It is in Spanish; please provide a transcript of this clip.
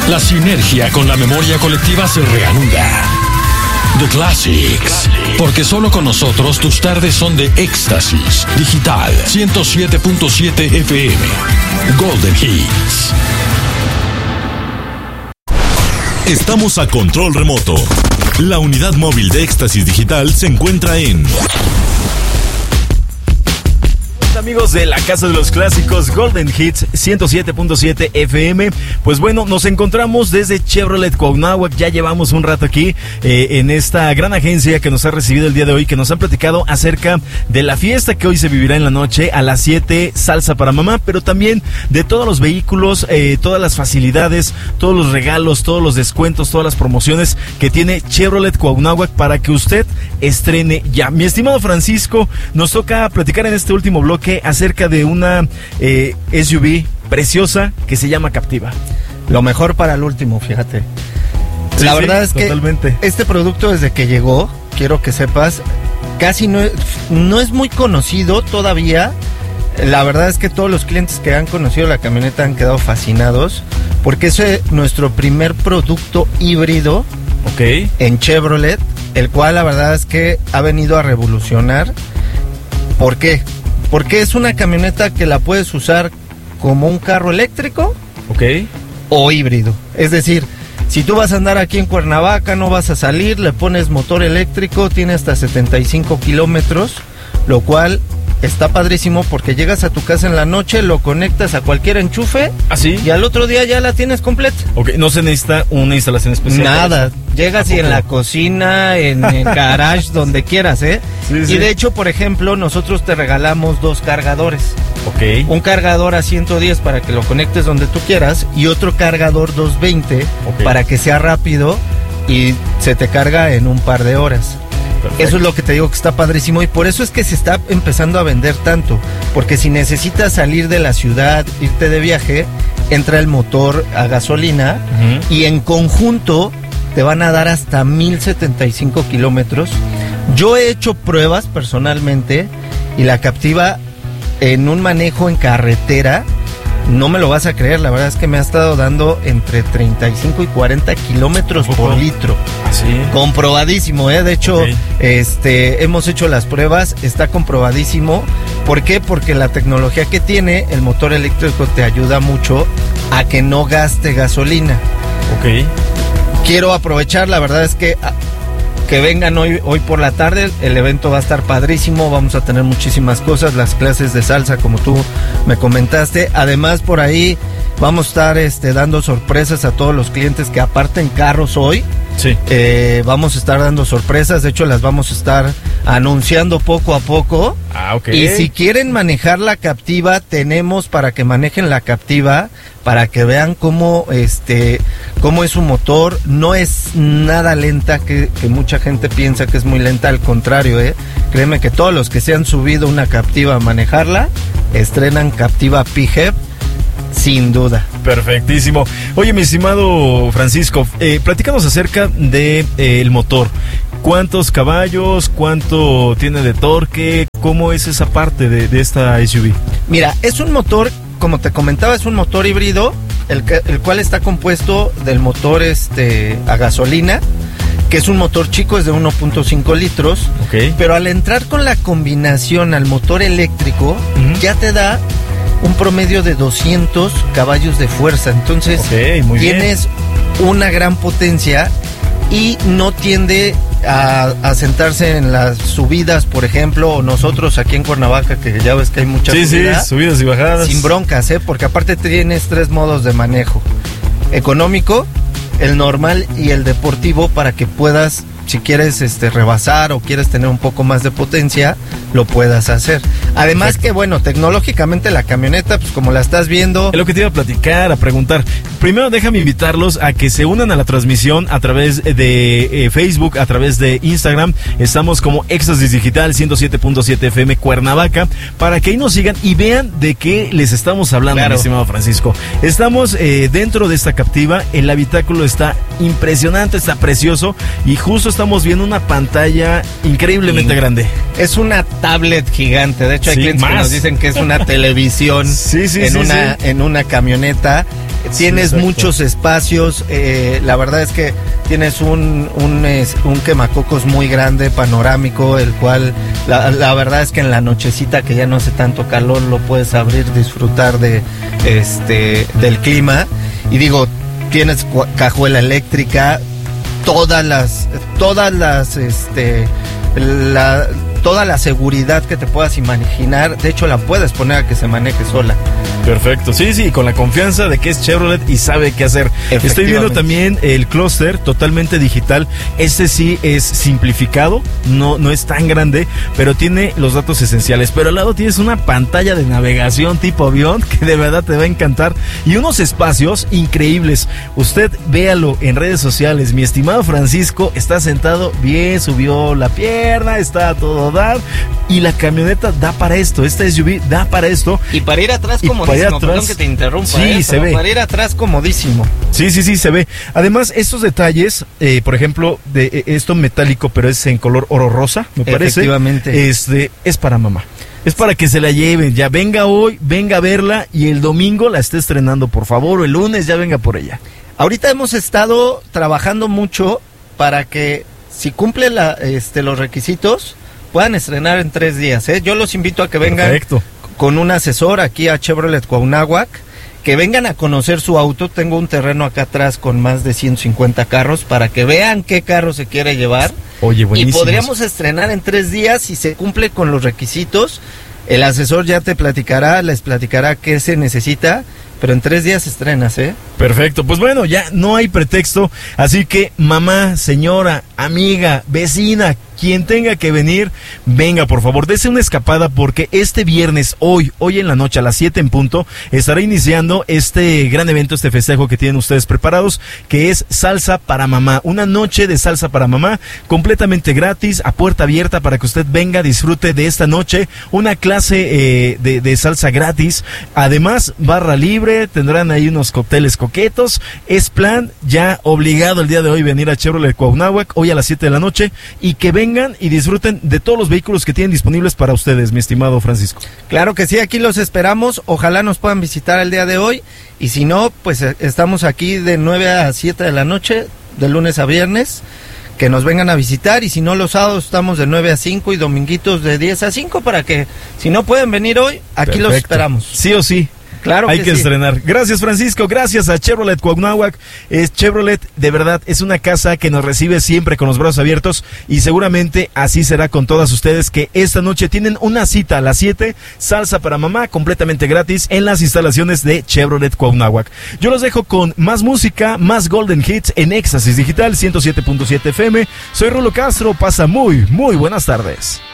La sinergia con la memoria colectiva se reanuda. The Classics. Porque solo con nosotros tus tardes son de éxtasis. Digital 107.7 FM. Golden Hits. Estamos a control remoto. La unidad móvil de Éxtasis Digital se encuentra en... Amigos de la Casa de los Clásicos, Golden Hits 107.7 FM. Pues bueno, nos encontramos desde Chevrolet Cuauhnáhuac. Ya llevamos un rato aquí en esta gran agencia que nos ha recibido el día de hoy, que nos han platicado acerca de la fiesta que hoy se vivirá en la noche a las 7, salsa para mamá, pero también de todos los vehículos, todas las facilidades, todos los regalos, todos los descuentos, todas las promociones que tiene Chevrolet Cuauhnáhuac para que usted estrene ya. Mi estimado Francisco, nos toca platicar en este último bloque acerca de una SUV preciosa que se llama Captiva. Lo mejor para el último, fíjate. Sí, la verdad es totalmente. Que este producto desde que llegó, quiero que sepas, casi no es muy conocido todavía. La verdad es que todos los clientes que han conocido la camioneta han quedado fascinados porque es nuestro primer producto híbrido en Chevrolet, el cual la verdad es que ha venido a revolucionar. ¿Por qué? Porque es una camioneta que la puedes usar como un carro eléctrico o híbrido. Es decir, si tú vas a andar aquí en Cuernavaca, no vas a salir, le pones motor eléctrico, tiene hasta 75 kilómetros, lo cual está padrísimo porque llegas a tu casa en la noche, lo conectas a cualquier enchufe y al otro día ya la tienes completa. No se necesita una instalación especial. Nada, llegas y en la cocina, en el garage, donde quieras, ¿eh? Sí. Y de hecho, por ejemplo, nosotros te regalamos 2 cargadores. Un cargador a 110 para que lo conectes donde tú quieras y otro cargador 220 para que sea rápido y se te carga en un par de horas. Perfecto. Eso es lo que te digo que está padrísimo y por eso es que se está empezando a vender tanto, porque si necesitas salir de la ciudad, irte de viaje, entra el motor a gasolina y en conjunto te van a dar hasta 1075 kilómetros. Yo he hecho pruebas personalmente y la Captiva en un manejo en carretera, no me lo vas a creer, la verdad es que me ha estado dando entre 35 y 40 kilómetros por litro. ¿Sí? Comprobadísimo, de hecho, hemos hecho las pruebas, está comprobadísimo. ¿Por qué? Porque la tecnología que tiene, el motor eléctrico te ayuda mucho a que no gaste gasolina. Quiero aprovechar, la verdad es que vengan hoy por la tarde, el evento va a estar padrísimo, vamos a tener muchísimas cosas, las clases de salsa como tú me comentaste, además por ahí vamos a estar dando sorpresas a todos los clientes que aparten carros hoy. Vamos a estar dando sorpresas, de hecho las vamos a estar anunciando poco a poco. Y si quieren manejar la Captiva, tenemos para que manejen la Captiva, para que vean cómo es su motor. No es nada lenta, que mucha gente piensa que es muy lenta, al contrario, créeme que todos los que se han subido una Captiva a manejarla, estrenan Captiva PHEV sin duda. Perfectísimo. Oye, mi estimado Francisco, platícanos acerca de el motor. ¿Cuántos caballos? ¿Cuánto tiene de torque? ¿Cómo es esa parte de esta SUV? Mira, es un motor, como te comentaba, es un motor híbrido, el cual está compuesto del motor a gasolina, que es un motor chico, es de 1.5 litros, pero al entrar con la combinación al motor eléctrico, ya te da un promedio de 200 caballos de fuerza, entonces tienes una gran potencia y no tiende a sentarse en las subidas, por ejemplo, o nosotros aquí en Cuernavaca, que ya ves que hay muchas subidas y bajadas. Sin broncas, porque aparte tienes 3 modos de manejo: económico, el normal y el deportivo, para que puedas, si quieres rebasar o quieres tener un poco más de potencia, lo puedas hacer. Además que, bueno, tecnológicamente la camioneta, pues como la estás viendo... Es lo que te iba a platicar, a preguntar. Primero déjame invitarlos a que se unan a la transmisión a través de Facebook, a través de Instagram. Estamos como Éxtasis Digital 107.7 FM Cuernavaca, para que ahí nos sigan y vean de qué les estamos hablando, mi estimado Francisco. Estamos dentro de esta Captiva, el habitáculo está impresionante, está precioso y justo estamos viendo una pantalla increíblemente grande. Es una tablet gigante, de hecho hay clientes que nos dicen que es una televisión en una camioneta. tienes muchos espacios, la verdad es que tienes un quemacocos muy grande, panorámico, el cual la verdad es que en la nochecita que ya no hace tanto calor lo puedes abrir, disfrutar de del clima. Y digo, tienes cajuela eléctrica, toda la seguridad que te puedas imaginar. De hecho, la puedes poner a que se maneje sola. Perfecto, sí, con la confianza de que es Chevrolet y sabe qué hacer. Estoy viendo también el clúster totalmente digital. Este sí es simplificado, no es tan grande, pero tiene los datos esenciales. Pero al lado tienes una pantalla de navegación tipo avión que de verdad te va a encantar y unos espacios increíbles. Usted véalo en redes sociales. Mi estimado Francisco está sentado bien, subió la pierna, está a todo dar y la camioneta da para esto. Esta SUV da para esto. Y para ir atrás perdón que te interrumpa. Sí, se ve. Para ir atrás comodísimo. Sí, se ve. Además, estos detalles, por ejemplo, de esto metálico, pero es en color oro rosa, me parece. Efectivamente. Es para mamá. Es para que se la lleven. Ya venga hoy, venga a verla y el domingo la esté estrenando, por favor, o el lunes ya venga por ella. Ahorita hemos estado trabajando mucho para que, si cumple los requisitos, puedan estrenar en 3 días. Yo los invito a que vengan. Perfecto. Con un asesor aquí a Chevrolet Cuauhnáhuac, que vengan a conocer su auto. Tengo un terreno acá atrás con más de 150 carros para que vean qué carro se quiere llevar. Oye, buenísimo. Y podríamos estrenar en 3 días si se cumple con los requisitos. El asesor ya les platicará qué se necesita, pero en 3 días estrenas, Perfecto, pues bueno, ya no hay pretexto, así que mamá, señora, amiga, vecina, quien tenga que venir, venga por favor, dése una escapada porque este viernes, hoy en la noche a las 7 en punto, estará iniciando este gran evento, este festejo que tienen ustedes preparados, que es Salsa para Mamá, una noche de salsa para mamá, completamente gratis, a puerta abierta para que usted venga, disfrute de esta noche, una clase de salsa gratis, además barra libre, tendrán ahí unos cócteles coquetos, es plan ya obligado el día de hoy venir a Chevrolet Cuauhnáhuac, hoy a las 7 de la noche, y que vengan y disfruten de todos los vehículos que tienen disponibles para ustedes, mi estimado Francisco. Claro que sí, aquí los esperamos, ojalá nos puedan visitar el día de hoy, y si no, pues estamos aquí de 9 a 7 de la noche, de lunes a viernes, que nos vengan a visitar, y si no, los sábados estamos de 9 a 5 y dominguitos de 10 a 5 para que, si no pueden venir hoy, aquí Perfecto. Los esperamos. Sí o sí. Claro hay que sí. estrenar. Gracias, Francisco, gracias a Chevrolet Cuauhnáhuac. Chevrolet, de verdad, es una casa que nos recibe siempre con los brazos abiertos y seguramente así será con todas ustedes, que esta noche tienen una cita a las 7, salsa para mamá, completamente gratis en las instalaciones de Chevrolet Cuauhnáhuac. Yo los dejo con más música, más Golden Hits en Éxtasis Digital 107.7 FM. Soy Rulo Castro, pasa muy buenas tardes.